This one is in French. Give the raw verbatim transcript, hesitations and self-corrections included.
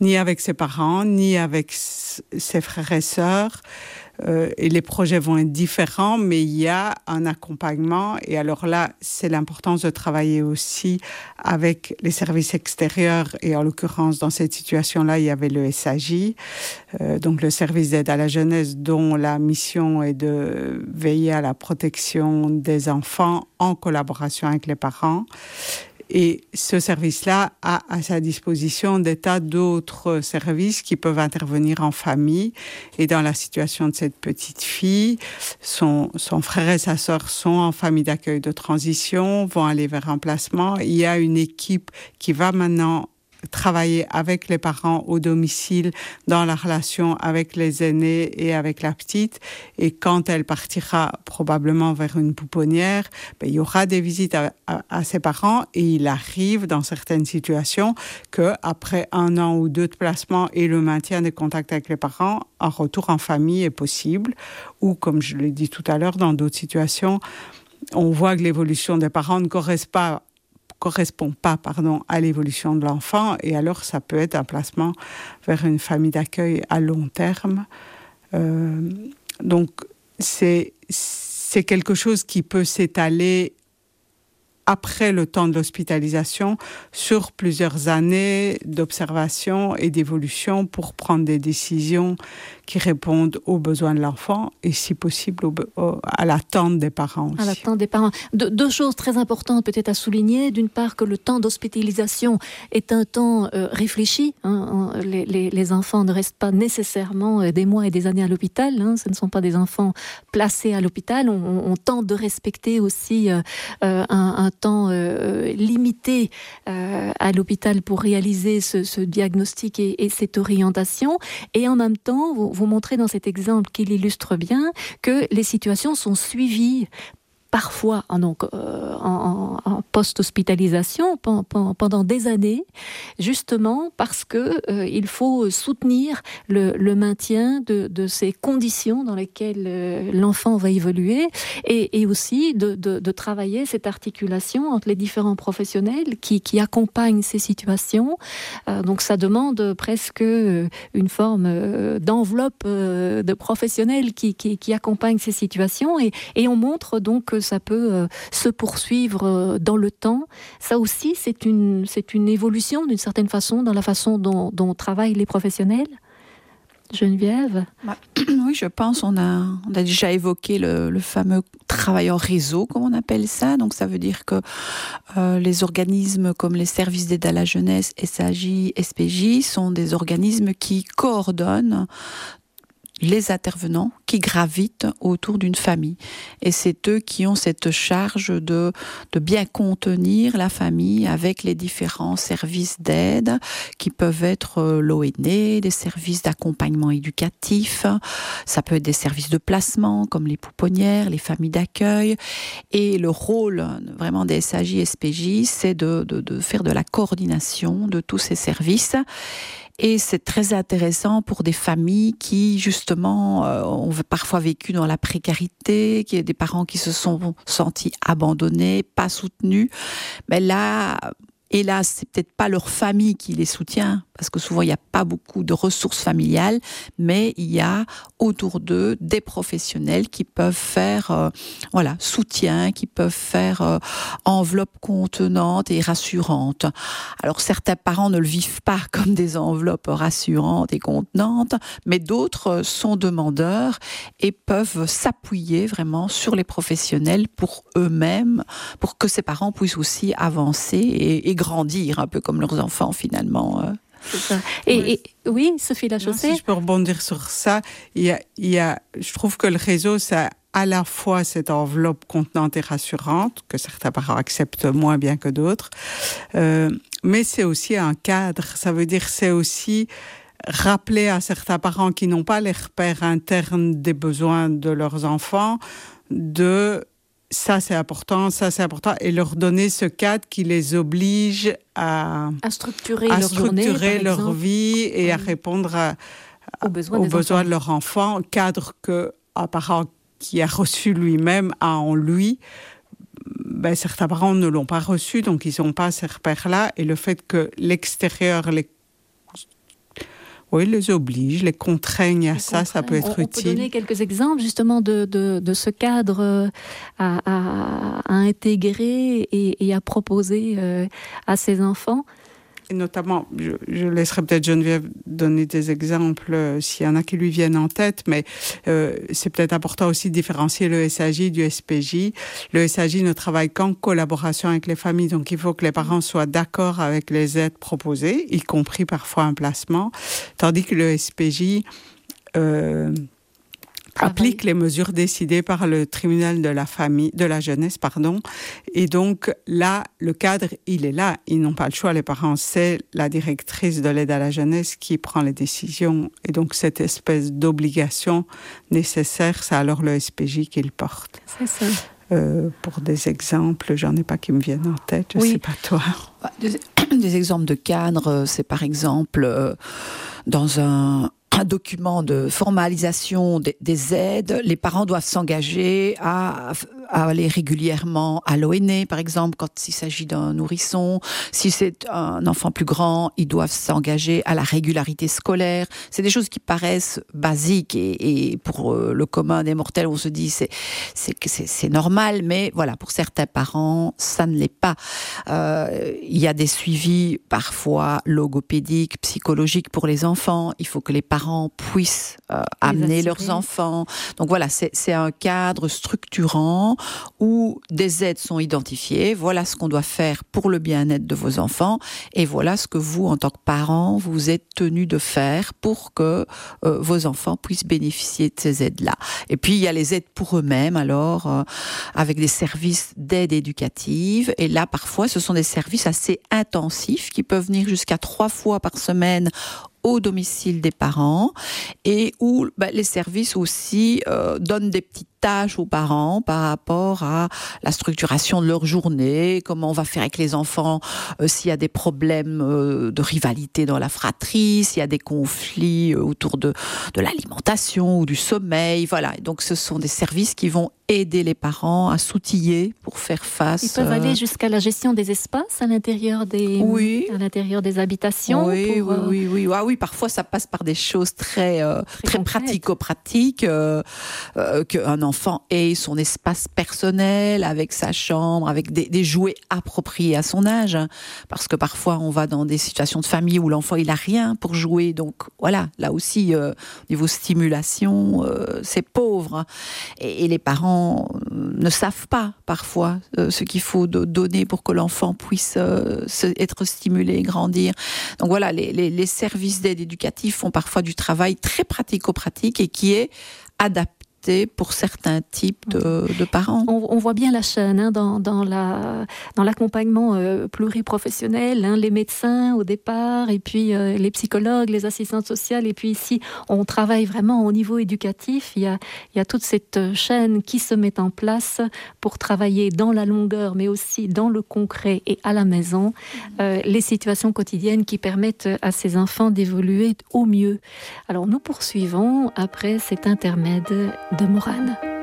ni avec ses parents, ni avec s- ses frères et sœurs. Euh, et les projets vont être différents, mais il y a un accompagnement. Et alors là, c'est l'importance de travailler aussi avec les services extérieurs. Et en l'occurrence, dans cette situation-là, il y avait le S A J, euh, donc le service d'aide à la jeunesse, dont la mission est de veiller à la protection des enfants en collaboration avec les parents. Et ce service-là a à sa disposition des tas d'autres services qui peuvent intervenir en famille. Et dans la situation de cette petite fille, son, son frère et sa sœur sont en famille d'accueil de transition, vont aller vers un placement. Il y a une équipe qui va maintenant travailler avec les parents au domicile dans la relation avec les aînés et avec la petite. Et quand elle partira probablement vers une pouponnière, ben, il y aura des visites à, à, à ses parents et il arrive dans certaines situations qu'après un an ou deux de placement et le maintien des contacts avec les parents, un retour en famille est possible. Ou, comme je l'ai dit tout à l'heure, dans d'autres situations, on voit que l'évolution des parents ne correspond pas correspond pas pardon, à l'évolution de l'enfant, et alors ça peut être un placement vers une famille d'accueil à long terme. Euh, donc c'est, c'est quelque chose qui peut s'étaler après le temps de l'hospitalisation sur plusieurs années d'observation et d'évolution pour prendre des décisions qui répondent aux besoins de l'enfant et si possible au, au, à l'attente des parents aussi. À l'attente des parents. De, deux choses très importantes peut-être à souligner. D'une part, que le temps d'hospitalisation est un temps euh, réfléchi. Hein. Les, les, les enfants ne restent pas nécessairement des mois et des années à l'hôpital. Hein. Ce ne sont pas des enfants placés à l'hôpital. On, on, on tente de respecter aussi euh, un, un temps euh, limité euh, à l'hôpital pour réaliser ce, ce diagnostic et, et cette orientation. Et en même temps, vous, vous montrez dans cet exemple qui l'illustre bien que les situations sont suivies parfois en, donc, euh, en, en, en post-hospitalisation pendant des années, justement parce que euh, il faut soutenir le, le maintien de, de ces conditions dans lesquelles euh, l'enfant va évoluer et, et aussi de, de, de travailler cette articulation entre les différents professionnels qui, qui accompagnent ces situations. Euh, donc ça demande presque une forme euh, d'enveloppe euh, de professionnels qui, qui, qui accompagnent ces situations et, et on montre donc que ça peut euh, se poursuivre euh, dans le temps. Ça aussi, c'est une, c'est une évolution d'une certaine façon dans la façon dont, dont travaillent les professionnels. Geneviève ? Bah, oui, je pense, on a, on a déjà évoqué le, le fameux travail en réseau, comme on appelle ça. Donc ça veut dire que euh, les organismes comme les services d'aide à la jeunesse, S A J, S P J, sont des organismes qui coordonnent les intervenants qui gravitent autour d'une famille. Et c'est eux qui ont cette charge de, de bien contenir la famille avec les différents services d'aide qui peuvent être l'O N E, des services d'accompagnement éducatif, ça peut être des services de placement comme les pouponnières, les familles d'accueil. Et le rôle vraiment des S A J, S P J, c'est de, de, de faire de la coordination de tous ces services. Et c'est très intéressant pour des familles qui, justement, euh, ont parfois vécu dans la précarité, qui a des parents qui se sont sentis abandonnés, pas soutenus. Mais là, hélas, c'est peut-être pas leur famille qui les soutient, parce que souvent il n'y a pas beaucoup de ressources familiales, mais il y a autour d'eux des professionnels qui peuvent faire euh, voilà, soutien, qui peuvent faire euh, enveloppe contenante et rassurante. Alors certains parents ne le vivent pas comme des enveloppes rassurantes et contenantes, mais d'autres sont demandeurs et peuvent s'appuyer vraiment sur les professionnels pour eux-mêmes, pour que ces parents puissent aussi avancer et, et grandir, un peu comme leurs enfants finalement. Euh. C'est ça. Et, oui. et oui, Sophie Lachaussée. Si je peux rebondir sur ça, il y a, il y a, je trouve que le réseau, ça a à la fois cette enveloppe contenante et rassurante, que certains parents acceptent moins bien que d'autres, euh, mais c'est aussi un cadre. Ça veut dire c'est aussi rappeler à certains parents qui n'ont pas les repères internes des besoins de leurs enfants de ça c'est important, ça c'est important, et leur donner ce cadre qui les oblige à, à structurer, à leur, structurer journée, leur vie et oui. à répondre à, à, aux besoins, aux besoins de leur enfant, cadre qu'un parent qui a reçu lui-même a en lui. Ben, certains parents ne l'ont pas reçu, donc ils n'ont pas ces repères-là, et le fait que l'extérieur les Oui, les oblige, les contraignent à les ça, ça peut être on, utile. On peut donner quelques exemples justement de, de, de ce cadre à, à, à intégrer et, et à proposer euh, à ses enfants. Et notamment, je, je laisserai peut-être Geneviève donner des exemples euh, s'il y en a qui lui viennent en tête, mais euh, c'est peut-être important aussi de différencier le S A J du S P J. Le S A J ne travaille qu'en collaboration avec les familles, donc il faut que les parents soient d'accord avec les aides proposées, y compris parfois un placement, tandis que le S P J euh, applique les mesures décidées par le tribunal de la famille, de la jeunesse, pardon. Et donc, là, le cadre, il est là. Ils n'ont pas le choix, les parents. C'est la directrice de l'aide à la jeunesse qui prend les décisions. Et donc, cette espèce d'obligation nécessaire, c'est alors le S P J qui le porte. C'est ça. Euh, pour des exemples, j'en ai pas qui me viennent en tête. Je oui. sais pas toi. Des, des exemples de cadres, c'est par exemple euh, dans un... un document de formalisation des, des aides, les parents doivent s'engager à, à aller régulièrement à l'O N E, par exemple, quand il s'agit d'un nourrisson. Si c'est un enfant plus grand, ils doivent s'engager à la régularité scolaire. C'est des choses qui paraissent basiques et, et pour le commun des mortels, on se dit c'est c'est c'est, c'est normal, mais voilà, pour certains parents, ça ne l'est pas. Euh, il y a des suivis parfois logopédiques, psychologiques pour les enfants. Il faut que les parents puissent euh, amener leurs enfants. Donc voilà, c'est, c'est un cadre structurant où des aides sont identifiées. Voilà ce qu'on doit faire pour le bien-être de vos enfants et voilà ce que vous, en tant que parents, vous êtes tenus de faire pour que euh, vos enfants puissent bénéficier de ces aides-là. Et puis, il y a les aides pour eux-mêmes, alors, euh, avec des services d'aide éducative. Et là, parfois, ce sont des services assez intensifs qui peuvent venir jusqu'à trois fois par semaine au domicile des parents et où bah, les services aussi euh, donnent des petites tâches aux parents par rapport à la structuration de leur journée, comment on va faire avec les enfants euh, s'il y a des problèmes euh, de rivalité dans la fratrie, s'il y a des conflits euh, autour de, de l'alimentation ou du sommeil, voilà. Et donc ce sont des services qui vont aider les parents à s'outiller pour faire face. Ils peuvent euh... aller jusqu'à la gestion des espaces à l'intérieur des, oui. à l'intérieur des habitations. Oui, pour, oui, euh... oui, oui. Ah oui, parfois ça passe par des choses très, euh, très, très pratico-pratiques, euh, euh, qu'un enfant ait son espace personnel avec sa chambre, avec des, des jouets appropriés à son âge, hein, parce que parfois on va dans des situations de famille où l'enfant il a rien pour jouer, donc voilà, là aussi euh, au niveau stimulation, euh, c'est pauvre, hein. et, et les parents ne savent pas parfois euh, ce qu'il faut de donner pour que l'enfant puisse euh, se, être stimulé, grandir. Donc voilà, les, les, les services d'aide éducative font parfois du travail très pratico-pratique et qui est adapté pour certains types de, de parents. On, on voit bien la chaîne hein, dans, dans, la, dans l'accompagnement euh, pluriprofessionnel, hein, les médecins au départ, et puis euh, les psychologues, les assistantes sociales, et puis ici, on travaille vraiment au niveau éducatif. Il y a, il y a toute cette chaîne qui se met en place pour travailler dans la longueur, mais aussi dans le concret et à la maison, euh, les situations quotidiennes qui permettent à ces enfants d'évoluer au mieux. Alors nous poursuivons après cet intermède de Morane.